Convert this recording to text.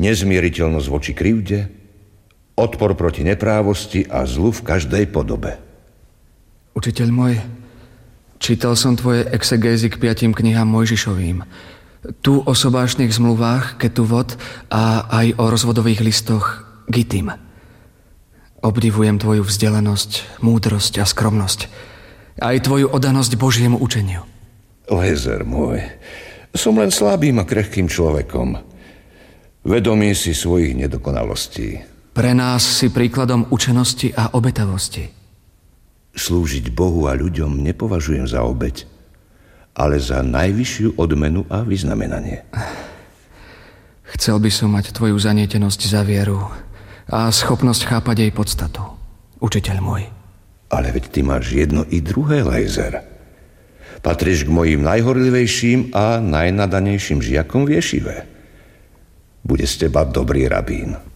nezmieriteľnosť voči krivde, odpor proti neprávosti a zlu v každej podobe. Učiteľ môj, čítal som tvoje exegézy k 5 knihám Mojžišovým. Tu o sobášnych zmluvách, Ketuvot a aj o rozvodových listoch Gittim. Obdivujem tvoju vzdelanosť, múdrosť a skromnosť. Aj tvoju oddanosť Božiemu učeniu. Lezer môj, som len slabým a krehkým človekom. Vedomý si svojich nedokonalostí. Pre nás si príkladom učenosti a obetavosti. Slúžiť Bohu a ľuďom nepovažujem za obeť, ale za najvyššiu odmenu a vyznamenanie. Chcel by som mať tvoju zanietenosť za vieru a schopnosť chápať jej podstatu, učiteľ môj. Ale veď ty máš jedno i druhé, Lejzer. Patríš k mojim najhorlivejším a najnadanejším žiakom v ješive. Bude z teba dobrý rabín.